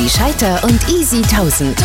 Heidi Scheiter und Easy 1000.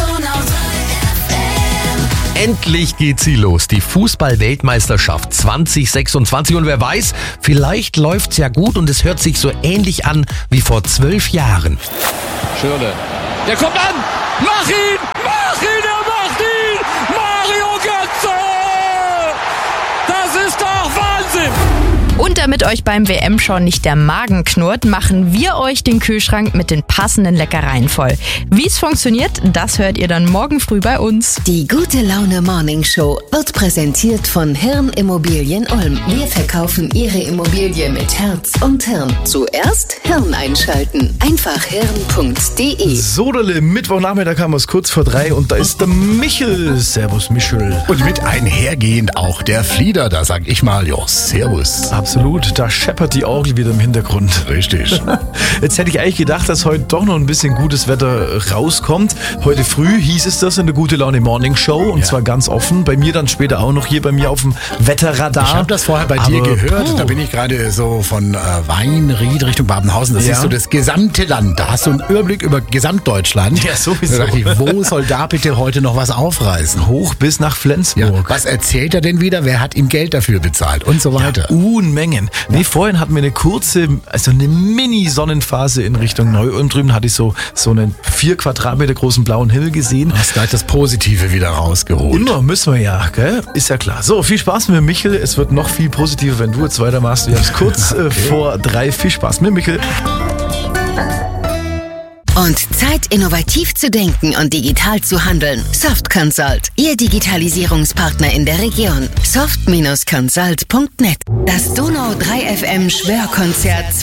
Endlich geht sie los, die Fußball-Weltmeisterschaft 2026. Und wer weiß, vielleicht läuft's ja gut und es hört sich so ähnlich an wie vor 12 Jahren. Schürrle, der kommt an! Mach ihn! Mach ihn! Er macht ihn! Mario Götze! Das ist doch Wahnsinn! Und damit euch beim WM-Schauen nicht der Magen knurrt, machen wir euch den Kühlschrank mit den passenden Leckereien voll. Wie es funktioniert, das hört ihr dann morgen früh bei uns. Die Gute Laune Morning Show wird präsentiert von Hirn Immobilien Ulm. Wir verkaufen Ihre Immobilie mit Herz und Hirn. Zuerst Hirn einschalten. Einfach hirn.de. Sodele, Mittwochnachmittag haben wir es kurz vor 3 und da ist der Michel. Servus, Michel. Und mit einhergehend auch der Flieder, da sag ich mal, jo, servus. Absolut, da scheppert die Orgel wieder im Hintergrund. Richtig. Jetzt hätte ich eigentlich gedacht, dass heute doch noch ein bisschen gutes Wetter rauskommt. Heute früh hieß es das in der Gute Laune Morning Show und zwar ganz offen. Bei mir dann später auch noch hier bei mir auf dem Wetterradar. Ich habe das vorher bei dir gehört. Da bin ich gerade so von Weinried Richtung Babenhausen. Das ist so das gesamte Land. Da hast du einen Überblick über Gesamtdeutschland. Ja, sowieso. Da dachte ich, wo soll da bitte heute noch was aufreißen? Hoch bis nach Flensburg. Ja, was erzählt er denn wieder? Wer hat ihm Geld dafür bezahlt? Und so weiter. Ja, Unmengen. Ja. Nee, vorhin hatten wir eine kurze, also eine Mini-Sonnenphase in Richtung Neu-Ulm. Drüben hatte ich so einen 4 Quadratmeter großen blauen Himmel gesehen. Hast gleich das Positive wieder rausgeholt. Immer müssen wir ja, gell? Ist ja klar. So, viel Spaß mit Michel. Es wird noch viel positiver, wenn du jetzt weitermachst. Wir haben es kurz vor 3. Viel Spaß mit Michel. Und Zeit, innovativ zu denken und digital zu handeln. Soft Consult, Ihr Digitalisierungspartner in der Region. soft-consult.net. Das Donau 3 FM Schwörkonzert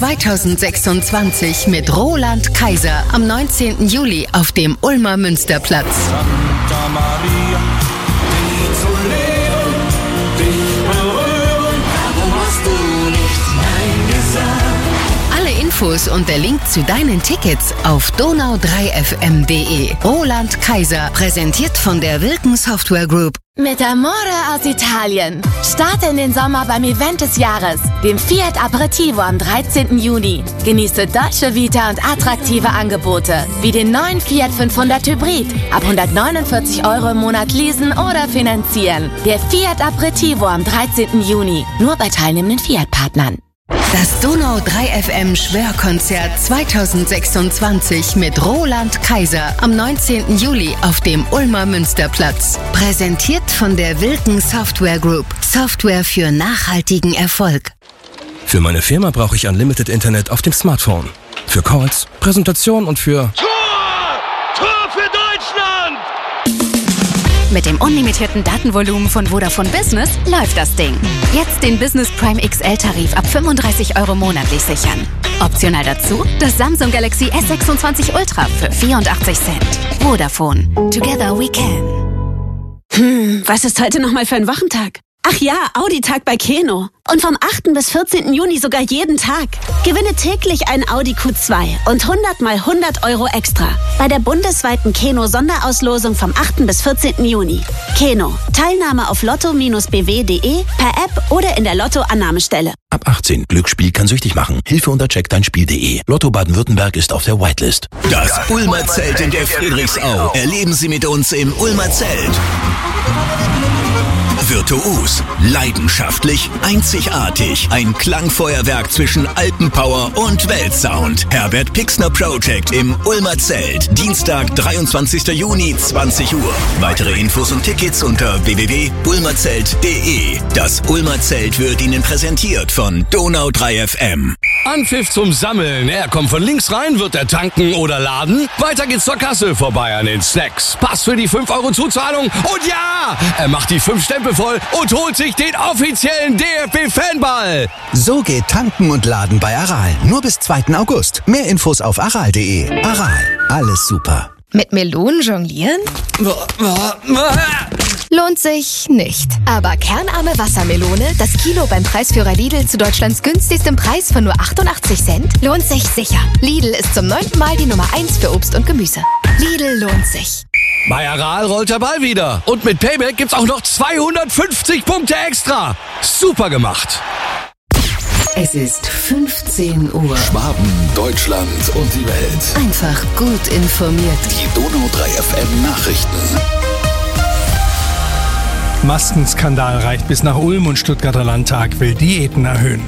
2026 mit Roland Kaiser am 19. Juli auf dem Ulmer Münsterplatz. Santa Maria, dich zu leben, dich berühren, warum hast du nicht Nein gesagt? Alle Infos und der Link zu deinen Tickets auf donau3fm.de. Roland Kaiser, präsentiert von der Wilken Software Group. Mit Amore aus Italien. Starte in den Sommer beim Event des Jahres, dem Fiat Aperitivo am 13. Juni. Genieße deutsche Vita und attraktive Angebote, wie den neuen Fiat 500 Hybrid. Ab 149 € im Monat leasen oder finanzieren. Der Fiat Aperitivo am 13. Juni. Nur bei teilnehmenden Fiat-Partnern. Das Donau 3 FM Schwörkonzert 2026 mit Roland Kaiser am 19. Juli auf dem Ulmer Münsterplatz. Präsentiert von der Wilken Software Group. Software für nachhaltigen Erfolg. Für meine Firma brauche ich Unlimited Internet auf dem Smartphone. Für Calls, Präsentation und für... Tor für Deutschland! Mit dem unlimitierten Datenvolumen von Vodafone Business läuft das Ding. Jetzt den Business Prime XL-Tarif ab 35 € monatlich sichern. Optional dazu das Samsung Galaxy S26 Ultra für 84 Cent. Vodafone. Together we can. Was ist heute nochmal für ein Wochentag? Ach ja, Audi-Tag bei Keno. Und vom 8. bis 14. Juni sogar jeden Tag. Gewinne täglich ein Audi Q2 und 100 mal 100 € extra. Bei der bundesweiten Keno-Sonderauslosung vom 8. bis 14. Juni. Keno. Teilnahme auf lotto-bw.de, per App oder in der Lotto-Annahmestelle. Ab 18. Glücksspiel kann süchtig machen. Hilfe unter checkdeinspiel.de. Lotto Baden-Württemberg ist auf der Whitelist. Das Ulmer Zelt in der Friedrichsau. Erleben Sie mit uns im Ulmer Zelt. Virtuos, leidenschaftlich, einzigartig. Ein Klangfeuerwerk zwischen Alpenpower und Weltsound. Herbert Pixner Project im Ulmer Zelt. Dienstag, 23. Juni, 20 Uhr. Weitere Infos und Tickets unter www.ulmerzelt.de. Das Ulmer Zelt wird Ihnen präsentiert von Donau 3 FM. Anpfiff zum Sammeln. Er kommt von links rein, wird er tanken oder laden. Weiter geht's zur Kasse, vorbei an den Snacks. Pass für die 5 € Zuzahlung. Und ja, er macht die 5 Stempel voll und holt sich den offiziellen DFB-Fanball. So geht tanken und laden bei Aral. Nur bis 2. August. Mehr Infos auf aral.de. Aral. Alles super. Mit Melonen jonglieren? Lohnt sich nicht. Aber kernarme Wassermelone, das Kilo beim Preisführer Lidl zu Deutschlands günstigstem Preis von nur 88 Cent, lohnt sich sicher. Lidl ist zum 9. Mal die Nummer 1 für Obst und Gemüse. Lidl lohnt sich. Bei Aral rollt der Ball wieder. Und mit Payback gibt's auch noch 250 Punkte extra. Super gemacht. Es ist 15 Uhr. Schwaben, Deutschland und die Welt. Einfach gut informiert. Die Donau 3 FM Nachrichten. Maskenskandal reicht bis nach Ulm und Stuttgarter Landtag will Diäten erhöhen.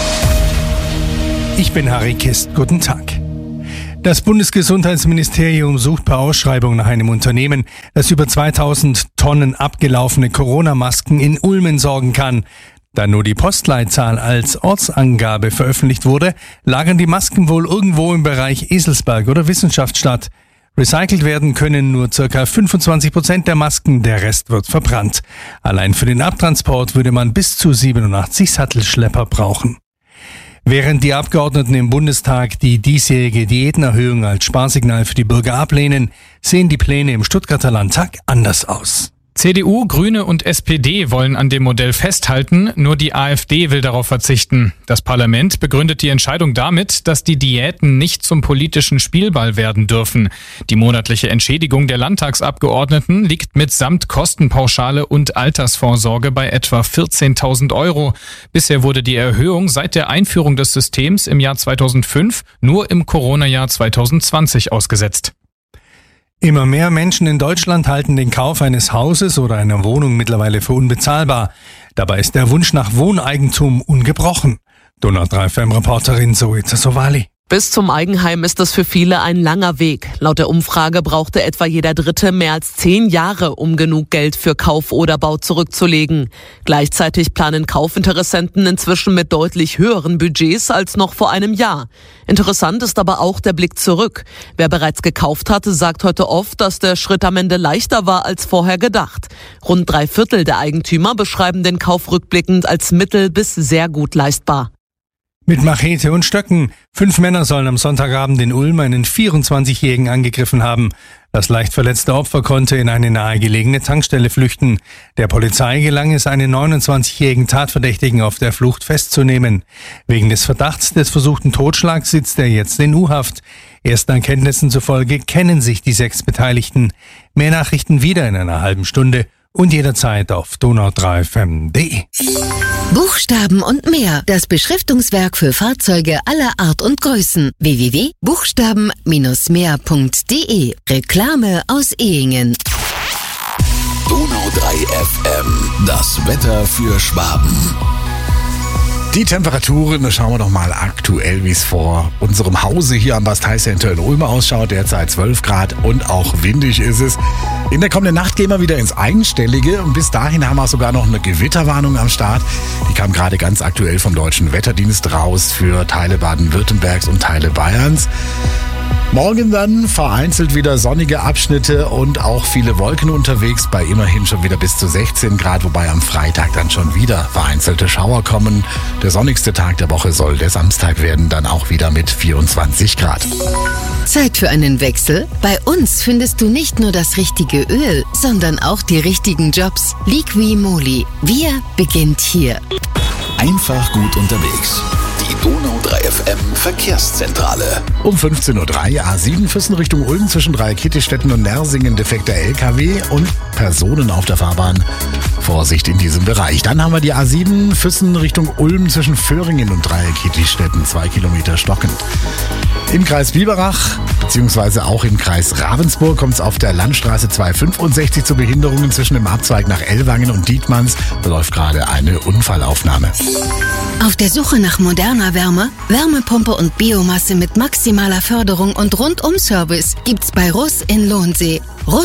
Ich bin Harry Kist. Guten Tag. Das Bundesgesundheitsministerium sucht per Ausschreibung nach einem Unternehmen, das über 2000 Tonnen abgelaufene Corona-Masken in Ulm entsorgen kann. Da nur die Postleitzahl als Ortsangabe veröffentlicht wurde, lagern die Masken wohl irgendwo im Bereich Eselsberg oder Wissenschaftsstadt. Recycelt werden können nur ca. 25% der Masken, der Rest wird verbrannt. Allein für den Abtransport würde man bis zu 87 Sattelschlepper brauchen. Während die Abgeordneten im Bundestag die diesjährige Diätenerhöhung als Sparsignal für die Bürger ablehnen, sehen die Pläne im Stuttgarter Landtag anders aus. CDU, Grüne und SPD wollen an dem Modell festhalten, nur die AfD will darauf verzichten. Das Parlament begründet die Entscheidung damit, dass die Diäten nicht zum politischen Spielball werden dürfen. Die monatliche Entschädigung der Landtagsabgeordneten liegt mitsamt Kostenpauschale und Altersvorsorge bei etwa 14.000 €. Bisher wurde die Erhöhung seit der Einführung des Systems im Jahr 2005 nur im Corona-Jahr 2020 ausgesetzt. Immer mehr Menschen in Deutschland halten den Kauf eines Hauses oder einer Wohnung mittlerweile für unbezahlbar. Dabei ist der Wunsch nach Wohneigentum ungebrochen. Donau 3 FM-Reporterin Zoe Zasowali. Bis zum Eigenheim ist es für viele ein langer Weg. Laut der Umfrage brauchte etwa jeder Dritte mehr als 10 Jahre, um genug Geld für Kauf oder Bau zurückzulegen. Gleichzeitig planen Kaufinteressenten inzwischen mit deutlich höheren Budgets als noch vor einem Jahr. Interessant ist aber auch der Blick zurück. Wer bereits gekauft hatte, sagt heute oft, dass der Schritt am Ende leichter war als vorher gedacht. Rund 3/4 der Eigentümer beschreiben den Kauf rückblickend als mittel- bis sehr gut leistbar. Mit Machete und Stöcken. 5 Männer sollen am Sonntagabend in Ulm einen 24-Jährigen angegriffen haben. Das leicht verletzte Opfer konnte in eine nahegelegene Tankstelle flüchten. Der Polizei gelang es, einen 29-jährigen Tatverdächtigen auf der Flucht festzunehmen. Wegen des Verdachts des versuchten Totschlags sitzt er jetzt in U-Haft. Ersten Erkenntnissen zufolge kennen sich die 6 Beteiligten. Mehr Nachrichten wieder in einer halben Stunde und jederzeit auf donau3fm.de. Buchstaben und mehr. Das Beschriftungswerk für Fahrzeuge aller Art und Größen. www.buchstaben-mehr.de. Reklame aus Ehingen. Donau 3 FM. Das Wetter für Schwaben. Die Temperaturen, schauen wir doch mal aktuell, wie es vor unserem Hause hier am Bastei Center in Ulm ausschaut. Derzeit 12 Grad und auch windig ist es. In der kommenden Nacht gehen wir wieder ins Einstellige und bis dahin haben wir sogar noch eine Gewitterwarnung am Start. Die kam gerade ganz aktuell vom Deutschen Wetterdienst raus für Teile Baden-Württembergs und Teile Bayerns. Morgen dann vereinzelt wieder sonnige Abschnitte und auch viele Wolken unterwegs, bei immerhin schon wieder bis zu 16 Grad, wobei am Freitag dann schon wieder vereinzelte Schauer kommen. Der sonnigste Tag der Woche soll der Samstag werden, dann auch wieder mit 24 Grad. Zeit für einen Wechsel? Bei uns findest du nicht nur das richtige Öl, sondern auch die richtigen Jobs. Liqui-Moly. Wir beginnt hier. Einfach gut unterwegs. Die Donau 3 FM Verkehrszentrale. Um 15.03 Uhr A7 Füssen Richtung Ulm zwischen Dreieckittichstetten und Nersingen defekter LKW und Personen auf der Fahrbahn. Vorsicht in diesem Bereich. Dann haben wir die A7 Füssen Richtung Ulm zwischen Föhringen und Dreieckittichstetten, 2 Kilometer stockend. Im Kreis Biberach bzw. auch im Kreis Ravensburg kommt es auf der Landstraße 265 zu Behinderungen zwischen dem Abzweig nach Ellwangen und Dietmanns. Da läuft gerade eine Unfallaufnahme. Auf der Suche nach moderner Wärme, Wärmepumpe und Biomasse mit maximaler Förderung und Rundum-Service gibt's bei Russ in Lohnsee.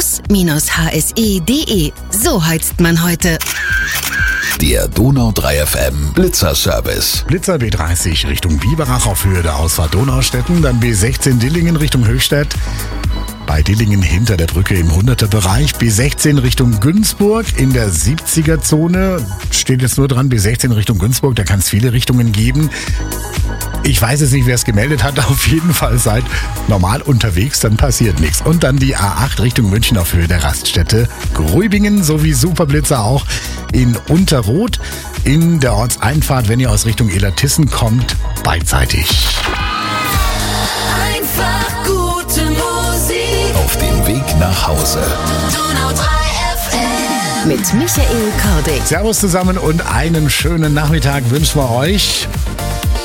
Russ-hse.de. So heizt man heute. Der Donau 3 FM Blitzer-Service. Blitzer B30 Richtung Biberach auf Höhe der Ausfahrt Donaustetten, dann B16 Dillingen Richtung Höchstädt. Bei Dillingen hinter der Brücke im 100er-Bereich. B16 Richtung Günzburg in der 70er-Zone. Steht jetzt nur dran, B16 Richtung Günzburg, da kann es viele Richtungen geben. Ich weiß jetzt nicht, wer es gemeldet hat. Auf jeden Fall seid normal unterwegs, dann passiert nichts. Und dann die A8 Richtung München auf Höhe der Raststätte Gruibingen sowie Superblitzer auch in Unterroth. In der Ortseinfahrt, wenn ihr aus Richtung Illertissen kommt, beidseitig. Einfach gute Musik. Auf dem Weg nach Hause. Donau 3 FM. Mit Michael Kordek. Servus zusammen und einen schönen Nachmittag wünschen wir euch.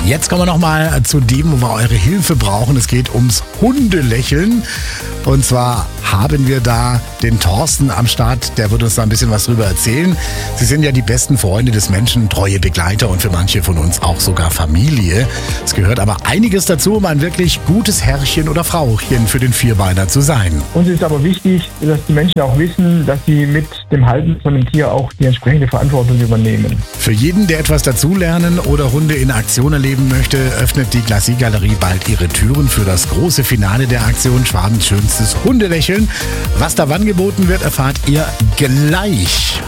Jetzt kommen wir nochmal zu dem, wo wir eure Hilfe brauchen. Es geht ums Hundelächeln. Und zwar haben wir da den Thorsten am Start, der wird uns da ein bisschen was drüber erzählen. Sie sind ja die besten Freunde des Menschen, treue Begleiter und für manche von uns auch sogar Familie. Es gehört aber einiges dazu, um ein wirklich gutes Herrchen oder Frauchen für den Vierbeiner zu sein. Uns ist aber wichtig, dass die Menschen auch wissen, dass sie mit dem Halten von dem Tier auch die entsprechende Verantwortung übernehmen. Für jeden, der etwas dazulernen oder Hunde in Aktion erleben möchte, öffnet die Glacis-Galerie bald ihre Türen für das große Finale der Aktion Schwabens schönstes Hundelächeln. Was da wann geboten wird, erfahrt ihr gleich.